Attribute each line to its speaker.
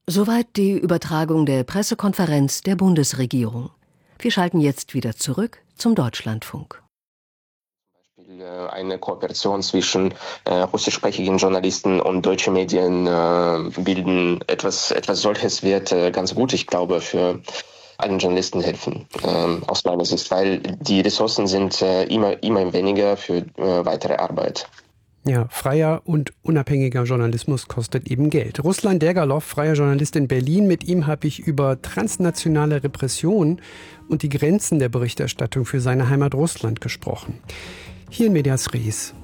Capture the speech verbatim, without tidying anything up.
Speaker 1: Soweit die Übertragung der Pressekonferenz der Bundesregierung. Wir schalten jetzt wieder zurück zum Deutschlandfunk.
Speaker 2: Eine Kooperation zwischen äh, russischsprachigen Journalisten und deutschen Medien äh, bilden. Etwas, etwas solches wird äh, ganz gut, ich glaube, für allen Journalisten helfen, ähm, aus meiner Sicht, weil die Ressourcen sind äh, immer, immer weniger für äh, weitere Arbeit.
Speaker 3: Ja, freier und unabhängiger Journalismus kostet eben Geld. Ruslan Dergalow, freier Journalist in Berlin, mit ihm habe ich über transnationale Repression und die Grenzen der Berichterstattung für seine Heimat Russland gesprochen. Hier in Medias Res.